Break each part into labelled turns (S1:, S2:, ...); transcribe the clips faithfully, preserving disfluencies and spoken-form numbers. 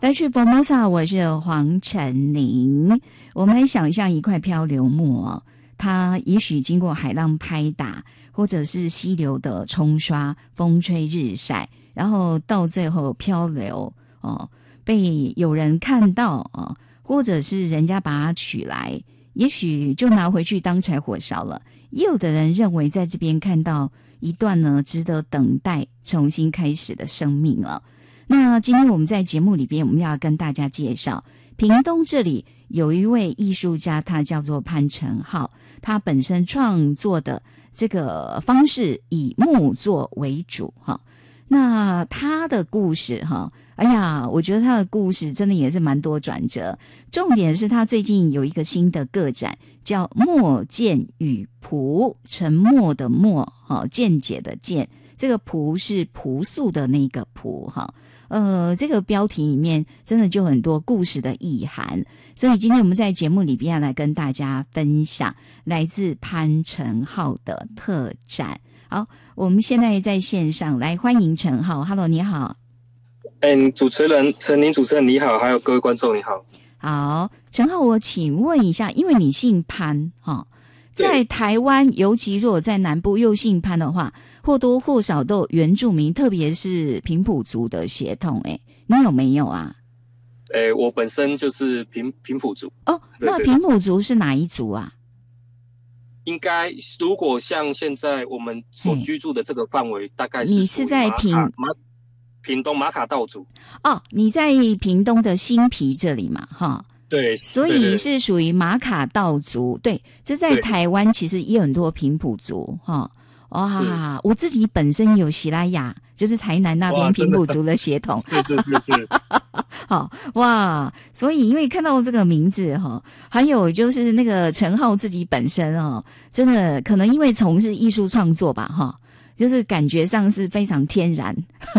S1: 来去 Formosa， 我是黄晨林。我们来想象一块漂流木哦，它也许经过海浪拍打，或者是溪流的冲刷，风吹日晒，然后到最后漂流哦，被有人看到哦，或者是人家把它取来，也许就拿回去当柴火烧了。也有的人认为在这边看到一段呢值得等待重新开始的生命了。那今天我们在节目里边，我们要跟大家介绍屏东这里有一位艺术家，他叫做潘承浩，他本身创作的这个方式以木作为主哈。那他的故事哈，哎呀，我觉得他的故事真的也是蛮多转折。重点是他最近有一个新的个展，叫墨见与朴，沉默的墨，哈，见解的见，这个朴是朴素的那个朴哈。呃，这个标题里面真的就很多故事的意涵，所以今天我们在节目里边要来跟大家分享来自潘承浩的特展。好，我们现在在线上来欢迎承浩。 Hello， 你好。
S2: 嗯，主持人陈林主持人你好，还有各位观众你好。
S1: 好，承浩，我请问一下，因为你姓潘哈，在台湾，尤其如果在南部又姓潘的话，或多或少都有原住民，特别是平埔族的血统。哎，你有没有啊？
S2: 哎，我本身就是平平埔族。
S1: 哦，那平埔族是哪一族啊？
S2: 应该如果像现在我们所居住的这个范围，大概是
S1: 你是在屏
S2: 马屏东马卡道族。
S1: 哦，你在屏东的新皮这里嘛，哈。
S2: 对，
S1: 所以是属于马卡道族。对，这在台湾其实也有很多平埔族哈。哇，我自己本身有喜拉雅，就是台南那边平埔族的血统。
S2: 是是是是。
S1: 好哇，所以因为看到这个名字哈，还有就是那个承浩自己本身哦，真的可能因为从事艺术创作吧哈，就是感觉上是非常天然。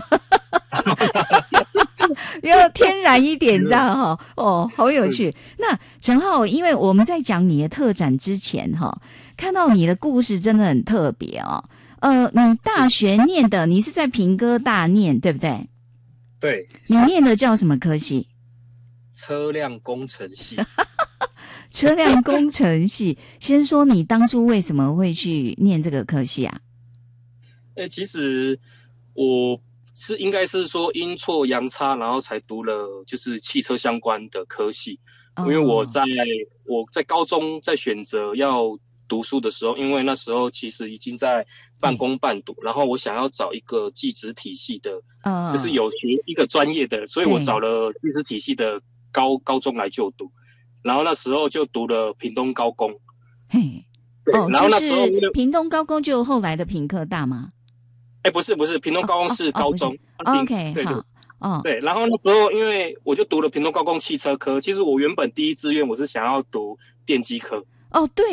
S1: 要天然一点这样哈。哦，好有趣。那承浩，因为我们在讲你的特展之前哈，看到你的故事真的很特别哦。呃，你大学念的，你是在屏科大念对不对？
S2: 对。
S1: 你念的叫什么科系？
S2: 车辆工程系。
S1: 车辆工程系。先说你当初为什么会去念这个科系啊？
S2: 欸，其实我是应该是说阴错阳差，然后才读了就是汽车相关的科系。因为我在我在高中在选择要读书的时候，因为那时候其实已经在半工半读，然后我想要找一个技职体系的，就是有学一个专业的，所以我找了技职体系的高高中来就读，然后那时候就读了屏东高工。
S1: 嘿，哦，然后那时候就是屏东高工就后来的屏科大吗？
S2: 哎，不是不是，屏东高工是高中。
S1: 哦哦哦、OK，
S2: 对
S1: 好。哦，
S2: 对，然后那时候因为我就读了屏东高工汽车科，其实我原本第一志愿我是想要读电机科。
S1: 哦，对。